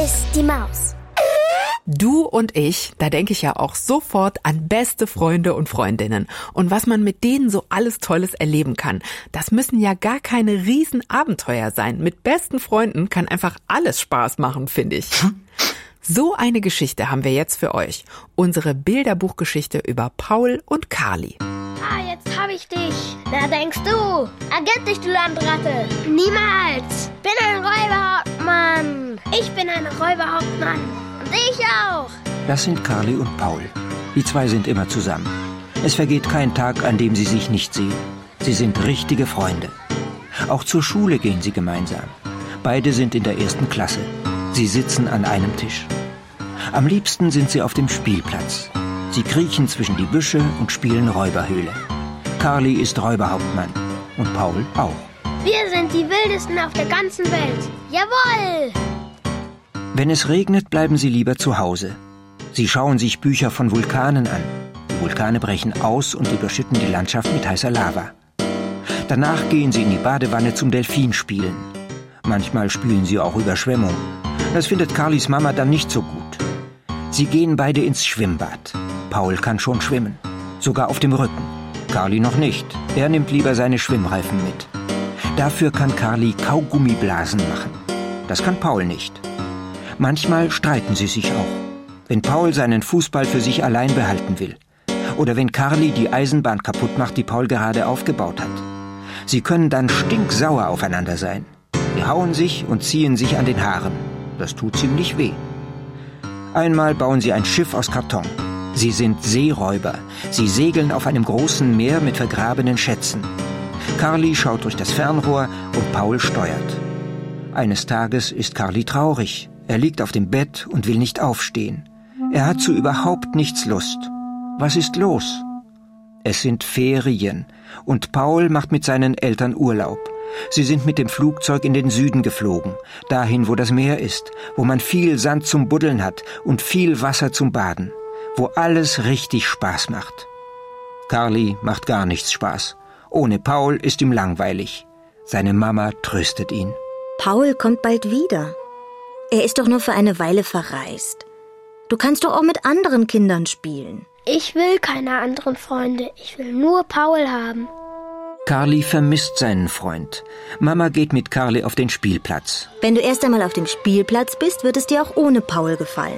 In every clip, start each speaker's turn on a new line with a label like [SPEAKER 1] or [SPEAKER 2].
[SPEAKER 1] ist die Maus.
[SPEAKER 2] Du und ich, da denke ich ja auch sofort an beste Freunde und Freundinnen. Und was man mit denen so alles Tolles erleben kann. Das müssen ja gar keine Riesenabenteuer sein. Mit besten Freunden kann einfach alles Spaß machen, finde ich. So eine Geschichte haben wir jetzt für euch. Unsere Bilderbuchgeschichte über Paul und Carly.
[SPEAKER 1] Jetzt hab ich dich. Na, denkst du? Ergib dich, du Landratte. Niemals. Bin ein Räuberhauptmann. Ich bin ein Räuberhauptmann. Und ich auch.
[SPEAKER 3] Das sind Carly und Paul. Die zwei sind immer zusammen. Es vergeht kein Tag, an dem sie sich nicht sehen. Sie sind richtige Freunde. Auch zur Schule gehen sie gemeinsam. Beide sind in der 1. Klasse. Sie sitzen an einem Tisch. Am liebsten sind sie auf dem Spielplatz. Sie kriechen zwischen die Büsche und spielen Räuberhöhle. Carly ist Räuberhauptmann und Paul auch.
[SPEAKER 1] Wir sind die Wildesten auf der ganzen Welt. Jawohl!
[SPEAKER 3] Wenn es regnet, bleiben sie lieber zu Hause. Sie schauen sich Bücher von Vulkanen an. Die Vulkane brechen aus und überschütten die Landschaft mit heißer Lava. Danach gehen sie in die Badewanne zum Delfinspielen. Manchmal spielen sie auch Überschwemmung. Das findet Carlys Mama dann nicht so gut. Sie gehen beide ins Schwimmbad. Paul kann schon schwimmen, sogar auf dem Rücken. Carly noch nicht. Er nimmt lieber seine Schwimmreifen mit. Dafür kann Carly Kaugummiblasen machen. Das kann Paul nicht. Manchmal streiten sie sich auch. Wenn Paul seinen Fußball für sich allein behalten will. Oder wenn Carly die Eisenbahn kaputt macht, die Paul gerade aufgebaut hat. Sie können dann stinksauer aufeinander sein. Sie hauen sich und ziehen sich an den Haaren. Das tut ziemlich weh. Einmal bauen sie ein Schiff aus Karton. Sie sind Seeräuber. Sie segeln auf einem großen Meer mit vergrabenen Schätzen. Carly schaut durch das Fernrohr und Paul steuert. Eines Tages ist Carly traurig. Er liegt auf dem Bett und will nicht aufstehen. Er hat zu überhaupt nichts Lust. Was ist los? Es sind Ferien und Paul macht mit seinen Eltern Urlaub. Sie sind mit dem Flugzeug in den Süden geflogen, dahin, wo das Meer ist, wo man viel Sand zum Buddeln hat und viel Wasser zum Baden, wo alles richtig Spaß macht. Carly macht gar nichts Spaß. Ohne Paul ist ihm langweilig. Seine Mama tröstet ihn.
[SPEAKER 4] Paul kommt bald wieder. Er ist doch nur für eine Weile verreist. Du kannst doch auch mit anderen Kindern spielen.
[SPEAKER 1] Ich will keine anderen Freunde. Ich will nur Paul haben.
[SPEAKER 3] Carly vermisst seinen Freund. Mama geht mit Carly auf den Spielplatz.
[SPEAKER 4] Wenn du erst einmal auf dem Spielplatz bist, wird es dir auch ohne Paul gefallen.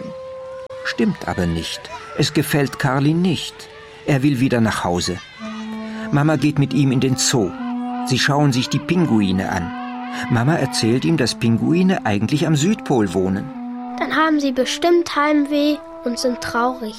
[SPEAKER 3] Stimmt aber nicht. Es gefällt Carly nicht. Er will wieder nach Hause. Mama geht mit ihm in den Zoo. Sie schauen sich die Pinguine an. Mama erzählt ihm, dass Pinguine eigentlich am Südpol wohnen.
[SPEAKER 1] Dann haben sie bestimmt Heimweh und sind traurig.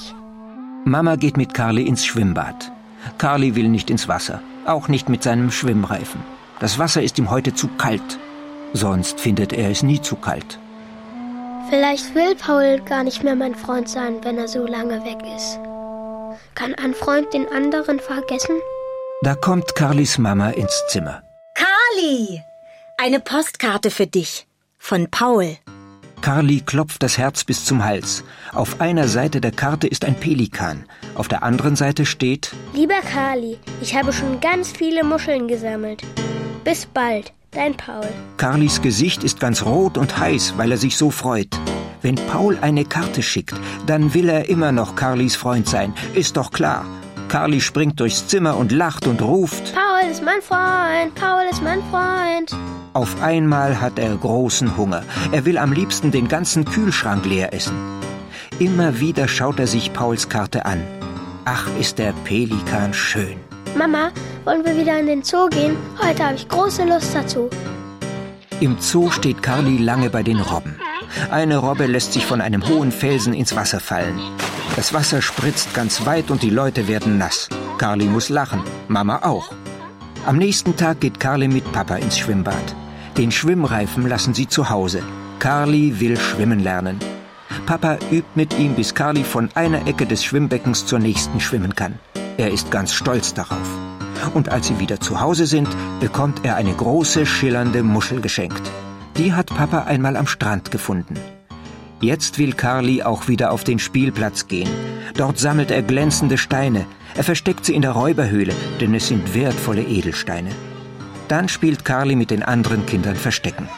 [SPEAKER 3] Mama geht mit Carly ins Schwimmbad. Carly will nicht ins Wasser, auch nicht mit seinem Schwimmreifen. Das Wasser ist ihm heute zu kalt. Sonst findet er es nie zu kalt.
[SPEAKER 1] Vielleicht will Paul gar nicht mehr mein Freund sein, wenn er so lange weg ist. Kann ein Freund den anderen vergessen?
[SPEAKER 3] Da kommt Carlys Mama ins Zimmer.
[SPEAKER 4] Carly! Eine Postkarte für dich. Von Paul.
[SPEAKER 3] Carly klopft das Herz bis zum Hals. Auf einer Seite der Karte ist ein Pelikan. Auf der anderen Seite steht:
[SPEAKER 1] Lieber Carly, ich habe schon ganz viele Muscheln gesammelt. Bis bald, dein Paul.
[SPEAKER 3] Carlys Gesicht ist ganz rot und heiß, weil er sich so freut. Wenn Paul eine Karte schickt, dann will er immer noch Carlys Freund sein. Ist doch klar. Carly springt durchs Zimmer und lacht und ruft:
[SPEAKER 1] Paul ist mein Freund, Paul ist mein Freund.
[SPEAKER 3] Auf einmal hat er großen Hunger. Er will am liebsten den ganzen Kühlschrank leer essen. Immer wieder schaut er sich Pauls Karte an. Ach, ist der Pelikan schön.
[SPEAKER 1] Mama, wollen wir wieder in den Zoo gehen? Heute habe ich große Lust dazu.
[SPEAKER 3] Im Zoo steht Carly lange bei den Robben. Eine Robbe lässt sich von einem hohen Felsen ins Wasser fallen. Das Wasser spritzt ganz weit und die Leute werden nass. Carly muss lachen, Mama auch. Am nächsten Tag geht Carly mit Papa ins Schwimmbad. Den Schwimmreifen lassen sie zu Hause. Carly will schwimmen lernen. Papa übt mit ihm, bis Carly von einer Ecke des Schwimmbeckens zur nächsten schwimmen kann. Er ist ganz stolz darauf. Und als sie wieder zu Hause sind, bekommt er eine große, schillernde Muschel geschenkt. Die hat Papa einmal am Strand gefunden. Jetzt will Carly auch wieder auf den Spielplatz gehen. Dort sammelt er glänzende Steine. Er versteckt sie in der Räuberhöhle, denn es sind wertvolle Edelsteine. Dann spielt Carly mit den anderen Kindern Verstecken.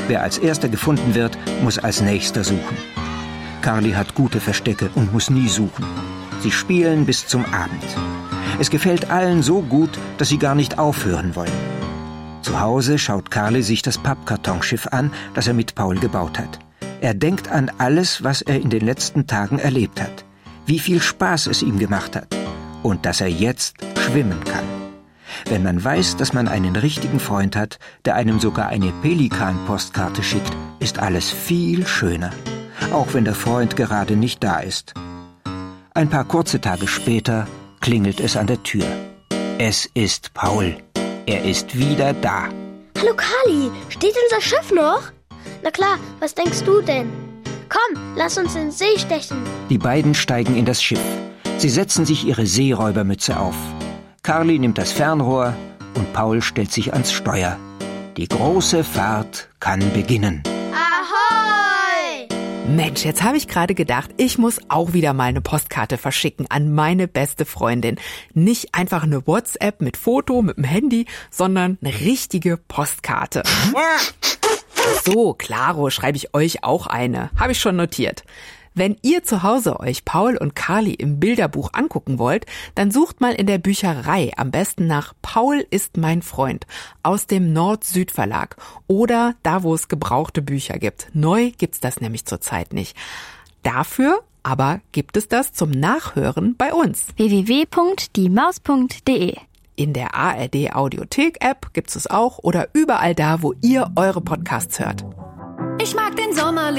[SPEAKER 3] Wer als Erster gefunden wird, muss als Nächster suchen. Carly hat gute Verstecke und muss nie suchen. Sie spielen bis zum Abend. Es gefällt allen so gut, dass sie gar nicht aufhören wollen. Zu Hause schaut Carly sich das Pappkartonschiff an, das er mit Paul gebaut hat. Er denkt an alles, was er in den letzten Tagen erlebt hat. Wie viel Spaß es ihm gemacht hat. Und dass er jetzt schwimmen kann. Wenn man weiß, dass man einen richtigen Freund hat, der einem sogar eine Pelikan-Postkarte schickt, ist alles viel schöner. Auch wenn der Freund gerade nicht da ist. Ein paar kurze Tage später klingelt es an der Tür. Es ist Paul. Er ist wieder da.
[SPEAKER 1] Hallo Carly, steht unser Schiff noch? Na klar, was denkst du denn? Komm, lass uns in den See stechen.
[SPEAKER 3] Die beiden steigen in das Schiff. Sie setzen sich ihre Seeräubermütze auf. Carly nimmt das Fernrohr und Paul stellt sich ans Steuer. Die große Fahrt kann beginnen.
[SPEAKER 1] Ahoi!
[SPEAKER 2] Mensch, jetzt habe ich gerade gedacht, ich muss auch wieder mal eine Postkarte verschicken an meine beste Freundin. Nicht einfach eine WhatsApp mit Foto, mit dem Handy, sondern eine richtige Postkarte. So, klaro, schreibe ich euch auch eine. Habe ich schon notiert. Wenn ihr zu Hause euch Paul und Carly im Bilderbuch angucken wollt, dann sucht mal in der Bücherei, am besten nach Paul ist mein Freund aus dem Nord-Süd-Verlag oder da, wo es gebrauchte Bücher gibt. Neu gibt's das nämlich zurzeit nicht. Dafür aber gibt es das zum Nachhören bei uns.
[SPEAKER 5] www.diemaus.de.
[SPEAKER 2] In der ARD Audiothek-App gibt's es auch oder überall da, wo ihr eure Podcasts hört.
[SPEAKER 5] Ich mag den Sommer